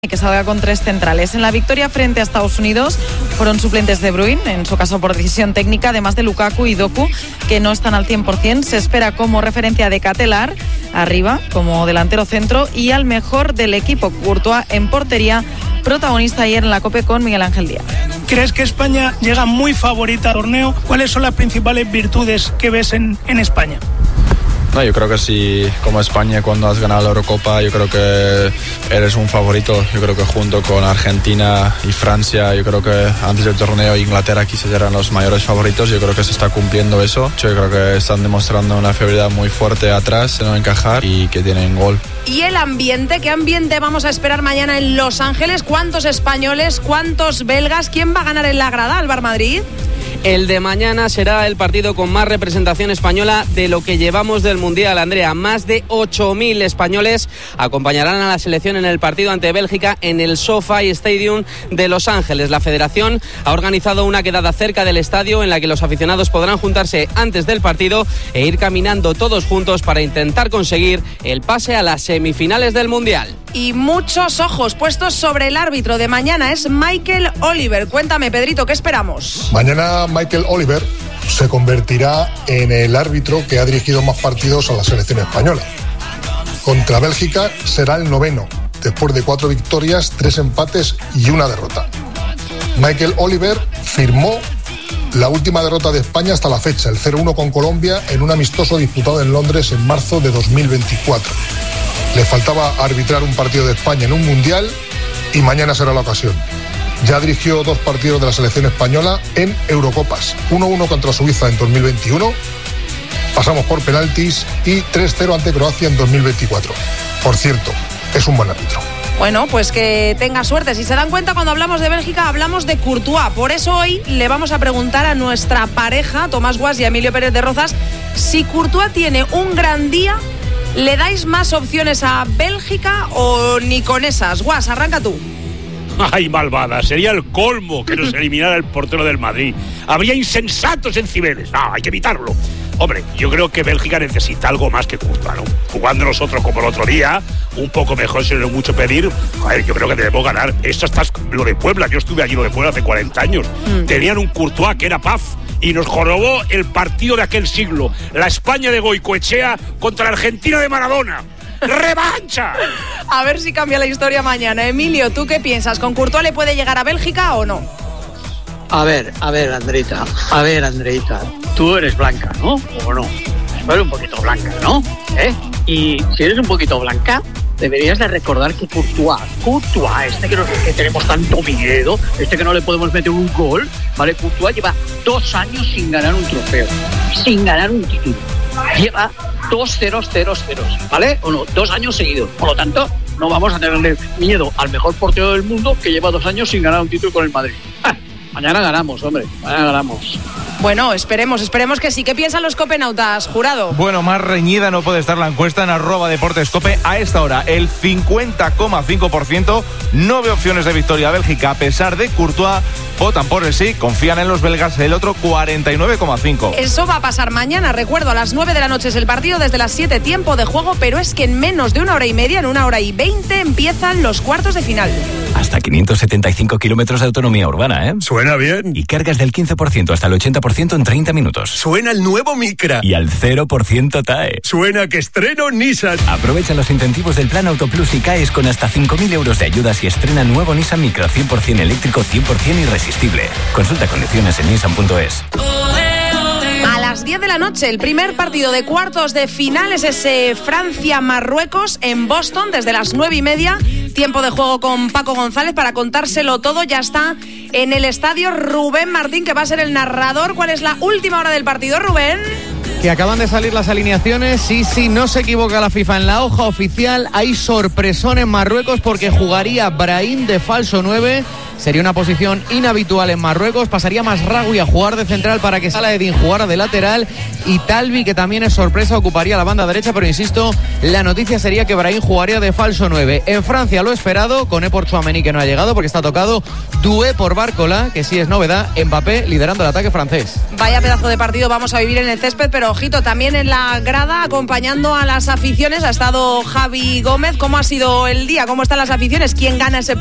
que salga con 3 centrales. En la victoria frente a Estados Unidos fueron suplentes De Bruyne, en su caso por decisión técnica, además de Lukaku y Doku, que no están al 100%. Se espera como referencia de Catelar arriba, como delantero centro, y al mejor del equipo, Courtois en portería, protagonista ayer en la COPE con Miguel Ángel Díaz. ¿Crees que España llega muy favorita al torneo? ¿Cuáles son las principales virtudes que ves en España? No, yo creo que sí, como España cuando has ganado la Eurocopa, yo creo que eres un favorito. Yo creo que junto con Argentina y Francia, yo creo que antes del torneo Inglaterra quizás eran los mayores favoritos. Yo creo que se está cumpliendo eso. Yo creo que están demostrando una fiabilidad muy fuerte atrás, de no encajar y que tienen gol. ¿Y el ambiente? ¿Qué ambiente vamos a esperar mañana en Los Ángeles? ¿Cuántos españoles? ¿Cuántos belgas? ¿Quién va a ganar en la grada, Alvar Madrid? El de mañana será el partido con más representación española de lo que llevamos del Mundial, Andrea. Más de 8.000 españoles acompañarán a la selección en el partido ante Bélgica en el SoFi Stadium de Los Ángeles. La federación ha organizado una quedada cerca del estadio en la que los aficionados podrán juntarse antes del partido e ir caminando todos juntos para intentar conseguir el pase a las semifinales del Mundial. Y muchos ojos puestos sobre el árbitro de mañana, es Michael Oliver. Cuéntame, Pedrito, ¿qué esperamos? Mañana Michael Oliver se convertirá en el árbitro que ha dirigido más partidos a la selección española. Contra Bélgica será el 9º, después de 4 victorias, 3 empates y 1 derrota. Michael Oliver firmó la última derrota de España hasta la fecha, el 0-1 con Colombia, en un amistoso disputado en Londres en marzo de 2024. Le faltaba arbitrar un partido de España en un Mundial y mañana será la ocasión. Ya dirigió 2 partidos de la selección española en Eurocopas. 1-1 contra Suiza en 2021, pasamos por penaltis, y 3-0 ante Croacia en 2024. Por cierto, es un buen árbitro. Bueno, pues que tenga suerte. Si se dan cuenta, cuando hablamos de Bélgica hablamos de Courtois. Por eso hoy le vamos a preguntar a nuestra pareja, Tomás Guas y Emilio Pérez de Rozas, si Courtois tiene un gran día. ¿Le dais más opciones a Bélgica o ni con esas? Guas, arranca tú. ¡Ay, malvada! Sería el colmo que nos eliminara el portero del Madrid. Habría insensatos en Cibeles. No, hay que evitarlo. Hombre, yo creo que Bélgica necesita algo más que Courtois, ¿no? Jugando nosotros como el otro día, un poco mejor, sin mucho pedir. Joder, yo creo que debemos ganar. Esto está lo de Puebla. Yo estuve allí lo de Puebla hace 40 años. Tenían un Courtois que era paf y nos jorobó el partido de aquel siglo. La España de Goicoechea contra la Argentina de Maradona. ¡Revancha! A ver si cambia la historia mañana. Emilio, ¿tú qué piensas? ¿Con Courtois le puede llegar a Bélgica o no? A ver, Andreita. Tú eres blanca, ¿no? ¿O no? Tú eres un poquito blanca, ¿no? Y si eres un poquito blanca, deberías de recordar que Courtois, que tenemos tanto miedo, que no le podemos meter un gol, ¿vale? Courtois lleva 2 años sin ganar un trofeo, sin ganar un título. Lleva 2-0-0-0, ¿vale? O no, 2 años seguidos. Por lo tanto, no vamos a tenerle miedo al mejor portero del mundo que lleva 2 años sin ganar un título con el Madrid. Mañana ganamos, hombre, mañana ganamos. Bueno, esperemos que sí. ¿Qué piensan los copenautas, jurado? Bueno, más reñida no puede estar la encuesta en @deportescope. A esta hora, el 50,5% no ve opciones de victoria a Bélgica, a pesar de Courtois. Votan por el sí, confían en los belgas, el otro 49,5%. Eso va a pasar mañana, recuerdo, a las 9 de la noche es el partido, desde las 7 tiempo de juego, pero es que en menos de 1 hora y media, en 1 hora y 20, empiezan los cuartos de final. Hasta 575 kilómetros de autonomía urbana, ¿eh? Suena bien. Y cargas del 15% hasta el 80% en 30 minutos. Suena el nuevo Micra. Y al 0% TAE. Suena que estreno Nissan. Aprovecha los incentivos del Plan Autoplus y CAES con hasta 5.000 euros de ayudas y estrena nuevo Nissan Micra 100% eléctrico, 100% irresistible. Consulta condiciones en nissan.es. A las 10 de la noche, el primer partido de cuartos de final es ese Francia-Marruecos en Boston, desde las 9:30. Tiempo de juego con Paco González para contárselo todo. Ya está en el estadio Rubén Martín, que va a ser el narrador. ¿Cuál es la última hora del partido, Rubén? Que acaban de salir las alineaciones. Sí, no se equivoca la FIFA en la hoja oficial. Hay sorpresón en Marruecos porque jugaría Brahim de falso 9. Sería una posición inhabitual en Marruecos. Pasaría Masraoui a jugar de central para que Salah-Eddin jugara de lateral. Y Talbi, que también es sorpresa, ocuparía la banda derecha. Pero insisto, la noticia sería que Brahim jugaría de falso 9. En Francia lo esperado, Koné por Tchouaméni, que no ha llegado porque está tocado. Doué por Barcola, que sí es novedad. Mbappé liderando el ataque francés. Vaya pedazo de partido vamos a vivir en el césped, pero ojito, también en la grada acompañando a las aficiones ha estado Javi Gómez. ¿Cómo ha sido el día? ¿Cómo están las aficiones? ¿Quién gana ese